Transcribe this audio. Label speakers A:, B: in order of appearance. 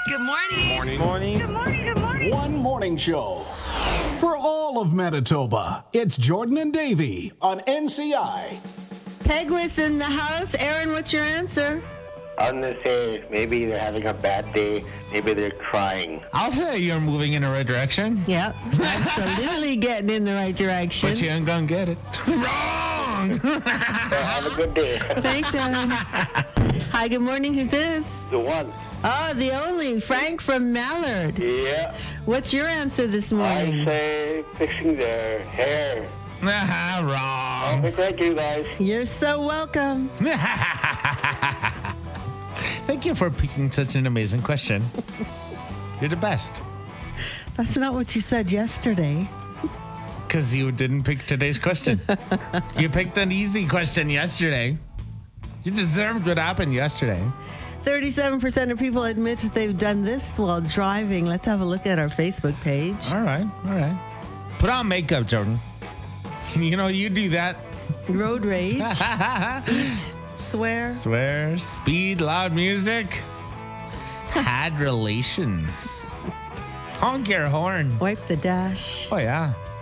A: Good morning.
B: Morning.
C: One morning show for all of Manitoba. It's Jordan and Davey on NCI.
D: Pegwis in the house. Aaron, what's your answer?
E: I'm going to say maybe they're having a bad day. Maybe they're crying.
F: I'll say you're moving in the right direction.
D: Yep, absolutely getting in the right direction.
F: But you ain't gonna get it. Wrong!
E: Have a good day.
D: Thanks, Aaron. Hi, good morning. Who's this?
E: The one.
D: Oh, the only Frank from Mallard.
E: Yeah.
D: What's your answer this
E: I
D: morning?
E: say fixing their hair.
F: Wrong.
E: Okay, thank you, guys.
D: You're so welcome.
F: Thank you for picking such an amazing question. You're the best.
D: That's not what you said yesterday.
F: Because you didn't pick today's question. You picked an easy question yesterday. You deserved what happened yesterday.
D: 37% of people admit that they've done this while driving. Let's have a look at our Facebook page.
F: All right. Put on makeup, Jordan. You know, you do that.
D: Road rage. Eat. Swear.
F: Speed, loud music. Had relations. Honk your horn.
D: Wipe the dash.
F: Oh, yeah.